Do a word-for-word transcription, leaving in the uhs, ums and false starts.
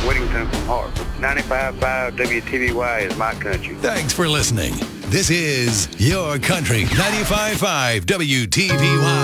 Whittington from Hart. ninety-five point five W T V Y is my country. Thanks for listening. This is Your Country, ninety-five point five W T V Y.